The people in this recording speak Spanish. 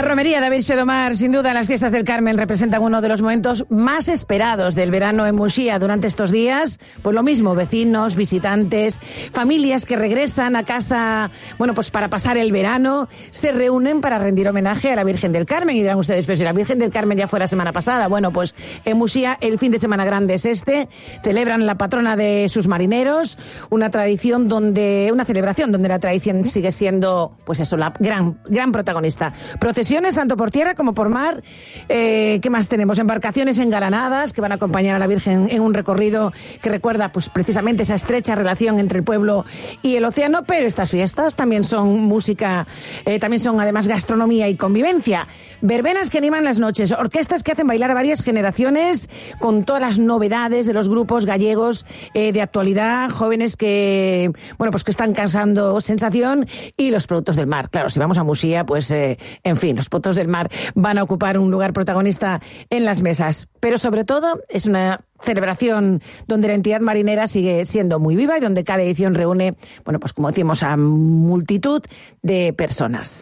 Romería de Virxe do Mar, sin duda las fiestas del Carmen representan uno de los momentos más esperados del verano en Muxía durante estos días. Pues lo mismo, vecinos, visitantes, familias que regresan a casa, bueno, pues para pasar el verano, se reúnen para rendir homenaje a la Virgen del Carmen. Y dirán ustedes, pero si la Virgen del Carmen ya fue la semana pasada. Bueno, pues en Muxía el fin de semana grande es este. Celebran la patrona de sus marineros, una celebración donde la tradición sigue siendo, pues eso, la gran protagonista. Procesiones tanto por tierra como por mar. ¿Qué más tenemos? Embarcaciones engalanadas que van a acompañar a la Virgen en un recorrido que recuerda pues precisamente esa estrecha relación entre el pueblo y el océano. Pero estas fiestas también son música, también son además gastronomía y convivencia. Verbenas que animan las noches, orquestas que hacen bailar a varias generaciones con todas las novedades de los grupos gallegos de actualidad, jóvenes que, bueno, pues que están causando sensación, y los productos del mar. Claro, si vamos a Muxía, pues en fin, los productos del mar van a ocupar un lugar protagonista en las mesas. Pero sobre todo es una celebración donde la entidad marinera sigue siendo muy viva y donde cada edición reúne, bueno, pues como decimos, a multitud de personas.